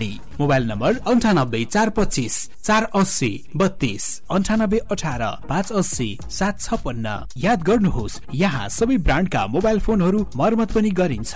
अगाडि। Mobile number 98 425 480 32 98 18 580 756। याद गर्नुहोस्, यहाँ सबै ब्रान्डका मोबाइल फोनहरू मर्मत पनि गरिन्छ।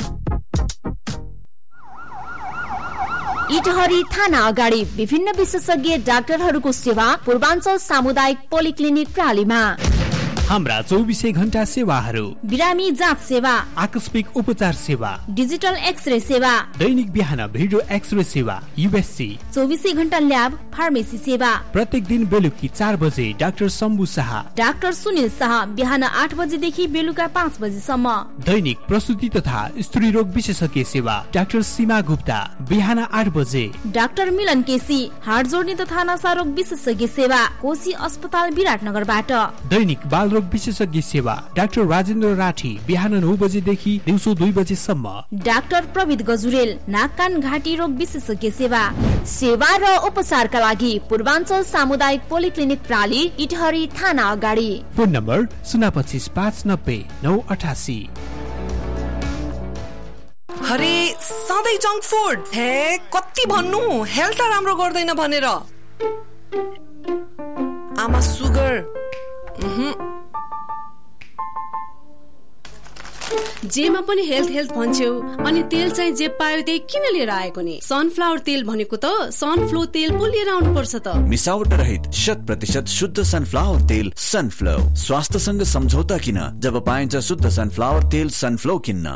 इटहरी थाना अगाडि विभिन्न विशेषज्ञ डाक्टरहरूको सेवा पूर्वाञ्चल सामुदायिक पोलिक्लिनिक प्रालीमा। हाम्रा 24 घण्टा सेवाहरू: बिरामी जाँच सेवा, आकस्मिक उपचार सेवा, डिजिटल एक्सरे सेवा, दैनिक बिहान भिडियो एक्सरे सेवा, यूएससी, 24 घण्टा ल्याब, फार्मेसी सेवा। प्रत्येक दिन बेलुकी 4 बजे डाक्टर शम्भु शाह, डाक्टर सुनिल शाह बिहान 8 बजेदेखि बेलुका 5 बजेसम्म। दैनिक प्रसुति तथा स्त्री रोग विशेषज्ञ सेवा डाक्टर सीमा गुप्ता बिहान 8 बजे। डाक्टर मिलन केसी हाड जोड्ने तथा नशा रोग विशेषज्ञ सेवा कोशी अस्पताल विराटनगरबाट। दैनिक बाल रोग विशेषज्ञ सेवा डाक्टर राजेन्द्र राठी बिहान 9 बजेदेखि दिउँसो 2 बजेसम्म। डाक्टर प्रविध गजुरेल नाक कान घाँटी रोग विशेषज्ञ सेवा र उपचारका लागि पूर्वाञ्चल सामुदायिक पोलिक्लिनिक प्राली इटहरी थाना अगाडि। Phone number 025 590 988। अरे सधैँ जङ्क फुड, हे कति भन्नु हेल्थ राम्रो गर्दैन भनेर। आमा सुगर जेमा पनि हेल्थ भन्छौ, अनि तेल चाहिँ जे पायो त्यही किन लिएर आएको नि? सनफ्लावर तेल भनेको त सनफ्लो तेल पो लिएर आउनु पर्छ त। मिसावट रहित 100% शुद्ध सनफ्लावर तेल सनफ्लो। स्वास्थ्यसँग सम्झौता किन जब पाइन्छ शुद्ध सनफ्लावर तेल सनफ्लो किन्न।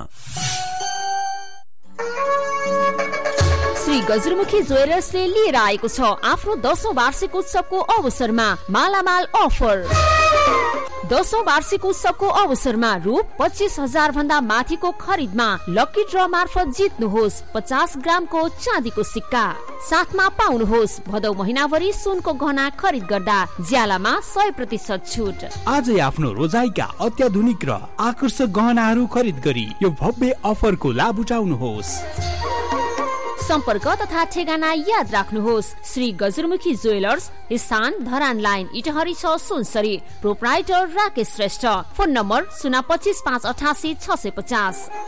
श्री गजुरमुखी ज्वेलर्सले लिएर आएको छ आफ्नो 10औं वार्षिक उत्सवको अवसरमा मालामाल अफर। 10औं वार्षिक उत्सवको अवसरमा रु 25,000 भन्दा माथिको खरिदमा लकी ड्र मार्फत जित्नुहोस् 50 ग्रामको चाँदीको सिक्का। साथमा पाउनुहोस् भदौ महिनाभरि सुनको गहना खरिद गर्दा ज्यालामा 100% छुट। आजै आफ्नो रोजाइका अत्याधुनिक र आकर्षक गहनाहरू खरिद गरी यो भव्य अफरको लाभ उठाउनुहोस्। सम्पर्क तथा ठेगाना याद राख्नुहोस्। श्री गजुरमुखी ज्वेलर्स, स्थान Dharan line, Itahari 6 Sunsari. Proprietor Rakesh Shrestha. Phone number 025 588 650।